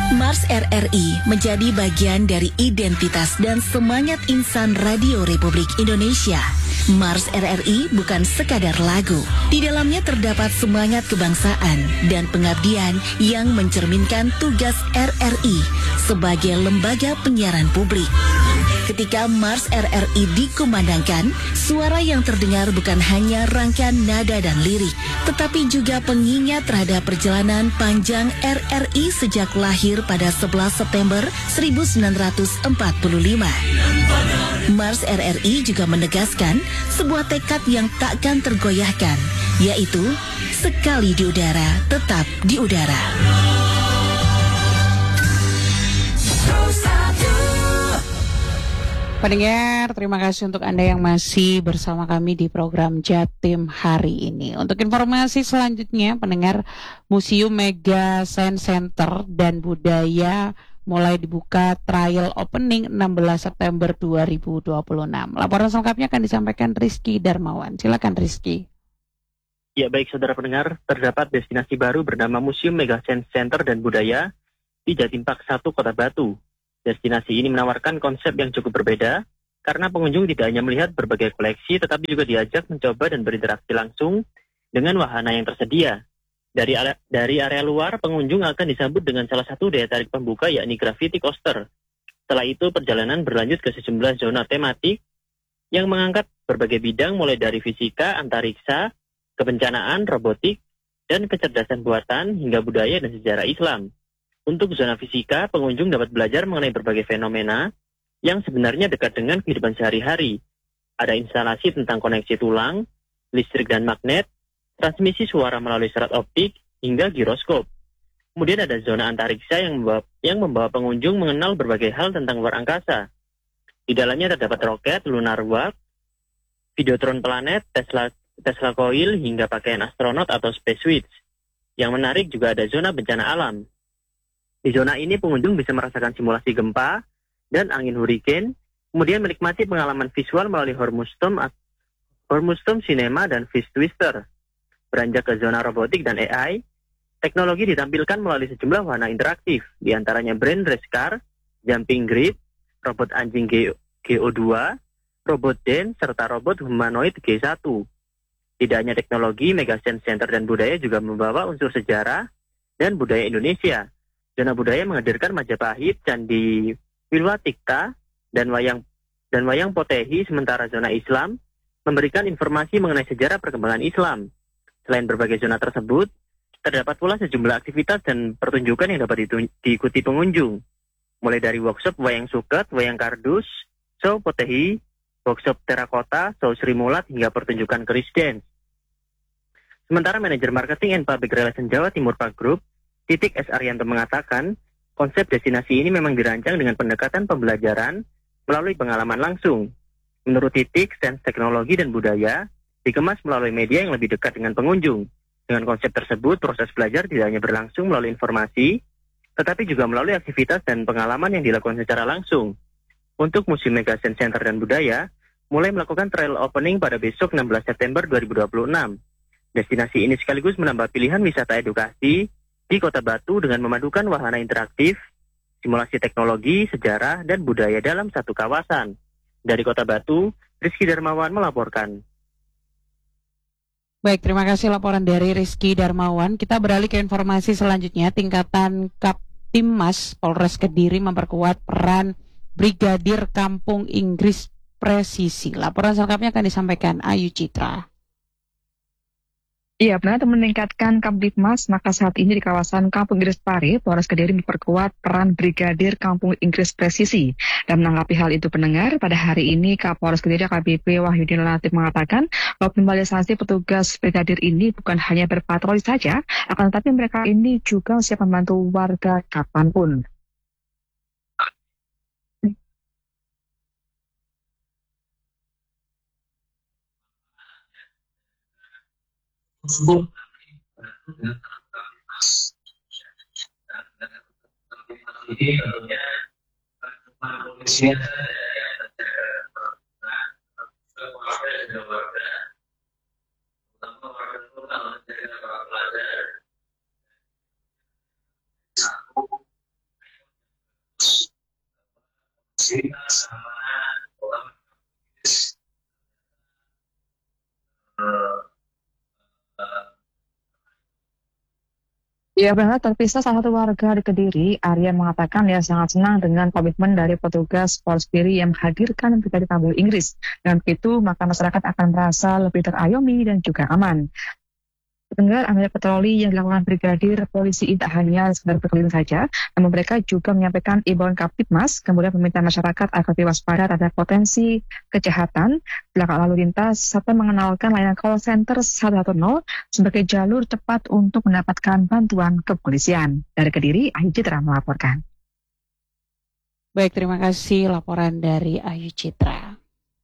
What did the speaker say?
Mars RRI menjadi bagian dari identitas dan semangat insan Radio Republik Indonesia. Mars RRI bukan sekadar lagu. Di dalamnya terdapat semangat kebangsaan dan pengabdian yang mencerminkan tugas RRI sebagai lembaga penyiaran publik. Ketika Mars RRI dikumandangkan, suara yang terdengar bukan hanya rangkaian nada dan lirik, tetapi juga pengingat terhadap perjalanan panjang RRI sejak lahir pada 11 September 1945. Mars RRI juga menegaskan sebuah tekad yang takkan tergoyahkan, yaitu sekali di udara, tetap di udara. Pendengar, terima kasih untuk Anda yang masih bersama kami di program Jatim hari ini. Untuk informasi selanjutnya, pendengar, Museum Mega Science Center dan Budaya mulai dibuka trial opening 16 September 2026. Laporan selengkapnya akan disampaikan Rizky Darmawan. Silakan Rizky. Ya, baik saudara pendengar, terdapat destinasi baru bernama Museum Mega Science Center dan Budaya di Jatim Park 1 Kota Batu. Destinasi ini menawarkan konsep yang cukup berbeda, karena pengunjung tidak hanya melihat berbagai koleksi, tetapi juga diajak mencoba dan berinteraksi langsung dengan wahana yang tersedia. Dari area luar, pengunjung akan disambut dengan salah satu daya tarik pembuka, yakni Gravity Coaster. Setelah itu, perjalanan berlanjut ke sejumlah zona tematik yang mengangkat berbagai bidang, mulai dari fisika, antariksa, kebencanaan, robotik, dan kecerdasan buatan, hingga budaya dan sejarah Islam. Untuk zona fisika, pengunjung dapat belajar mengenai berbagai fenomena yang sebenarnya dekat dengan kehidupan sehari-hari. Ada instalasi tentang koneksi tulang, listrik dan magnet, transmisi suara melalui serat optik, hingga giroskop. Kemudian ada zona antariksa yang membawa pengunjung mengenal berbagai hal tentang luar angkasa. Di dalamnya terdapat roket, lunar walk, videotron planet, Tesla coil, hingga pakaian astronot atau space suits. Yang menarik juga ada zona bencana alam. Di zona ini pengunjung bisa merasakan simulasi gempa dan angin hurricane, kemudian menikmati pengalaman visual melalui Hormustom Cinema dan Fish Twister. Beranjak ke zona robotik dan AI, teknologi ditampilkan melalui sejumlah wahana interaktif, di antaranya Brain Race Car, Jumping Grid, robot anjing GO2, robot dance, serta robot humanoid G1. Tidak hanya teknologi, Mega Science Center dan Budaya juga membawa unsur sejarah dan budaya Indonesia. Zona budaya menghadirkan Majapahit, Candi Wilwatikta, dan wayang Potehi, sementara zona Islam memberikan informasi mengenai sejarah perkembangan Islam. Selain berbagai zona tersebut, terdapat pula sejumlah aktivitas dan pertunjukan yang dapat diikuti pengunjung, mulai dari workshop wayang suket, wayang kardus, show Potehi, workshop terakota, show Sri Mulat, hingga pertunjukan keris dance. Sementara manajer marketing and public relation Jawa Timur Park Group, Titik S. Arianto, mengatakan, konsep destinasi ini memang dirancang dengan pendekatan pembelajaran melalui pengalaman langsung. Menurut Titik, sains teknologi dan budaya dikemas melalui media yang lebih dekat dengan pengunjung. Dengan konsep tersebut, proses belajar tidak hanya berlangsung melalui informasi, tetapi juga melalui aktivitas dan pengalaman yang dilakukan secara langsung. Untuk Museum Mega Science Center dan Budaya, mulai melakukan trial opening pada besok 16 September 2026. Destinasi ini sekaligus menambah pilihan wisata edukasi di Kota Batu dengan memadukan wahana interaktif, simulasi teknologi, sejarah, dan budaya dalam satu kawasan. Dari Kota Batu, Rizky Darmawan melaporkan. Baik, terima kasih laporan dari Rizky Darmawan. Kita beralih ke informasi selanjutnya. Tingkatan Kaptimmas Polres Kediri memperkuat peran Brigadir Kampung Inggris Presisi. Laporan selengkapnya akan disampaikan Ayu Citra. Iya, benar, meningkatkan Kaptimmas, maka saat ini di kawasan Kampung Inggris Pare, Polres Kediri memperkuat peran Brigadir Kampung Inggris Presisi. Dan menanggapi hal itu pendengar, pada hari ini Kapolres Kediri AKBP Wahyudin Latif mengatakan, optimalisasi petugas Brigadir ini bukan hanya berpatroli saja, akan tetapi mereka ini juga siap membantu warga kapanpun. Ya benar, terpisah salah satu warga di Kediri, Aryan mengatakan dia sangat senang dengan komitmen dari petugas Polri yang menghadirkan Brigadir Tabul Inggris. Dengan begitu, maka masyarakat akan merasa lebih terayomi dan juga aman. Dengar ambil patroli yang dilakukan Brigadir Polisi tak hanya sekedar berkeliling saja, namun mereka juga menyampaikan imbauan Kaptipmas, kemudian meminta masyarakat agar waspada terhadap potensi kejahatan, belakang lalu lintas, serta mengenalkan layanan call center 110 sebagai jalur cepat untuk mendapatkan bantuan kepolisian. Dari Kediri, Ayu Citra melaporkan. Baik, terima kasih laporan dari Ayu Citra.